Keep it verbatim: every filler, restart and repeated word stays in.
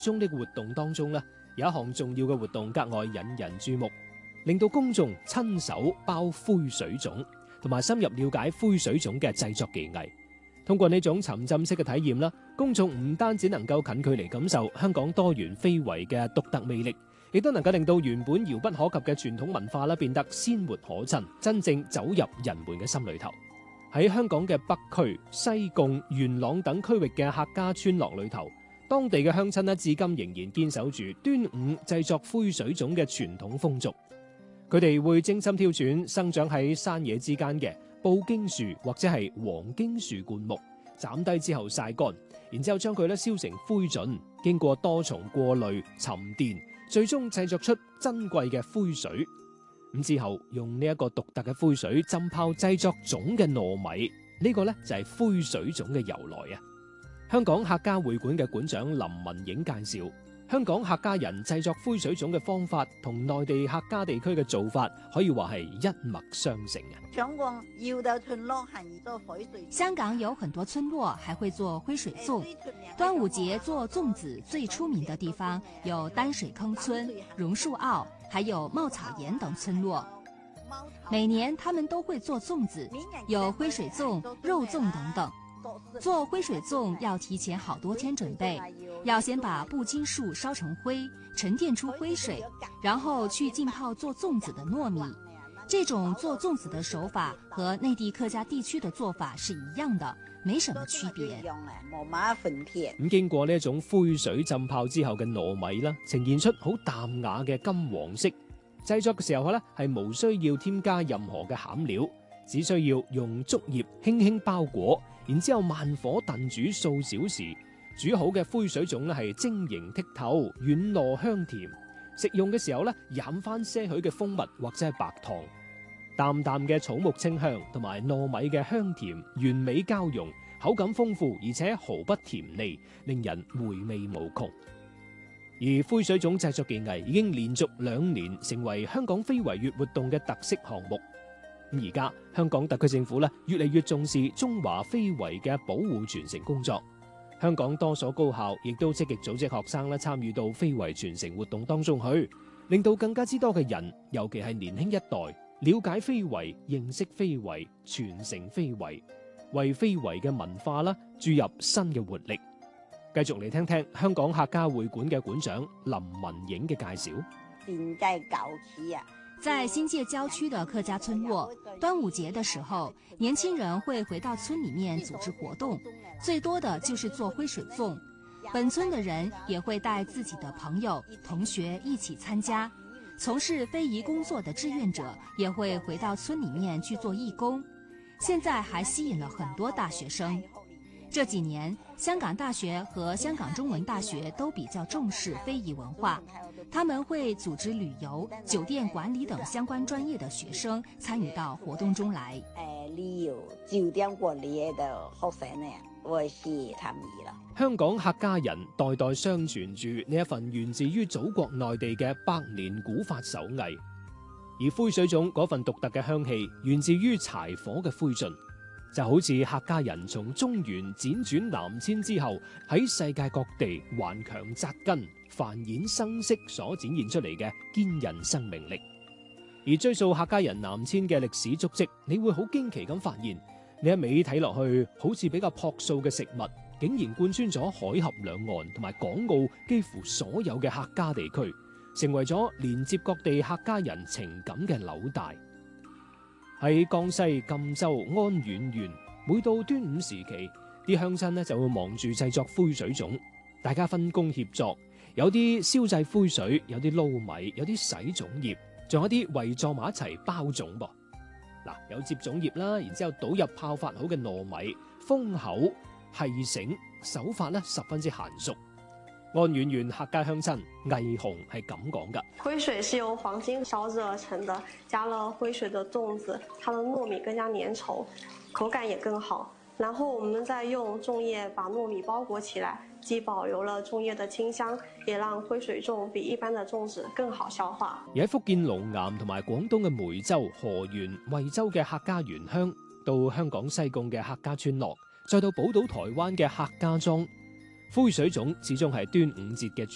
中呢個活動當中呢，有一項重要嘅活動格外引人注目，令到公眾親手包灰水粽，同埋深入了解灰水粽嘅製作技藝。通過呢種沉浸式嘅體驗啦，公眾唔單止能夠近距離感受香港多元非遺嘅獨特魅力，亦都能夠令到原本遙不可及嘅傳統文化啦變得鮮活可親，真正走入人們嘅心裏頭。喺香港嘅北區、西貢、元朗等區域嘅客家村落裏頭，當地嘅鄉親呢至今仍然堅守住端午製作灰水粽嘅傳統風俗。佢哋會精心挑選生長喺山野之間嘅布荊樹或者係黃荊樹灌木，斬低之後曬乾，然之後將佢咧燒成灰燼，經過多重過濾、沉澱，最終製作出珍貴嘅灰水。咁之後用呢一個獨特嘅灰水浸泡製作粽嘅糯米，呢、這個呢就係灰水粽嘅由來啊！香港客家會館嘅館長林文影介紹，香港客家人製作灰水粽嘅方法同內地客家地區嘅做法可以話係一脈相承啊！ 香港有很多村落還會做灰水粽，端午節做粽子最出名的地方有丹水坑村、榕樹澳，還有茂草岩等村落。每年他們都會做粽子，有灰水粽、肉粽等等。做灰水粽要提前好多天準備，要先把布荊樹燒成灰，沉澱出灰水，然後去浸泡做粽子的糯米。這種做粽子的手法和內地客家地區的做法是一樣的，沒什麼區別。 咁經過呢一種灰水浸泡之後嘅糯米啦，呈現出好淡雅嘅金黃色。製作嘅時候咧係無需要添加任何嘅餡料，只需要用竹葉輕輕包裹，然之後慢火燉煮數小時，煮好嘅灰水粽咧係晶瑩剔透、軟糯香甜。食用嘅時候咧，飲翻些許嘅蜂蜜或者係白糖，淡淡嘅草木清香同埋糯米嘅香甜完美交融，口感豐富而且毫不甜膩，令人回味無窮。而灰水粽製作技藝已經連續兩年成為香港非遺月活動嘅特色項目。咁而家香港特區政府咧越嚟越重視中華非遺嘅保護傳承工作，香港多所高校亦都積極組織學生咧參與到非遺傳承活動當中去，令到更加之多嘅人，尤其係年輕一代，了解非遺、認識非遺、傳承非遺，為非遺嘅文化啦注入新嘅活力。繼續嚟聽聽香港客家會館嘅館長林文影嘅介紹。 新界郊區啊，在新界郊區的客家村落，端午節的時候，年輕人會回到村裡面組織活動，最多的就是做灰水粽。本村的人也會帶自己的朋友、同學一起參加。從事非遺工作的志願者也會回到村裡面去做義工。現在還吸引了很多大學生。這幾年，香港大學和香港中文大學都比較重視非遺文化，他們會組織旅遊、酒店管理等相關專業的學生參與到活動中來。 誒，旅遊、酒店管理的學生呢，我是參與了。 香港客家人代代相傳住呢一份源自於祖國內地嘅百年古法手藝，而灰水粽嗰份獨特嘅香氣，源自於柴火嘅灰燼。就好似客家人從中原輾轉南遷之後，喺世界各地頑強扎根、繁衍生息所展現出嚟嘅堅韌生命力。而追溯客家人南遷嘅歷史足跡，你會好驚奇咁發現，你一味睇落去好似比較樸素嘅食物，竟然貫穿咗海峽兩岸同埋港澳幾乎所有嘅客家地區，成為咗連接各地客家人情感嘅紐帶。喺江西贛州安遠縣，每到端午時期，啲鄉親呢就會忙住製作灰水粽，大家分工協作，有啲燒製灰水，有啲撈米，有啲洗粽葉，仲有啲圍坐埋一齊包粽噃。嗱，有接粽葉啦，然之後倒入泡發好嘅糯米，封口繫繩，手法咧十分之嫻熟。安遠縣客家鄉親魏紅係咁講噶： 灰水是由黃金燒製而成的，加了灰水的粽子，它的糯米更加粘稠，口感也更好。然後我們再用粽葉把糯米包裹起來，既保留了粽葉的清香，也讓灰水粽比一般的粽子更好消化。 而喺福建龍岩同埋廣東嘅梅州、河源、惠州嘅客家原鄉，到香港西貢嘅客家村落，再到寶島台灣嘅客家莊，灰水粽始終係端午節嘅主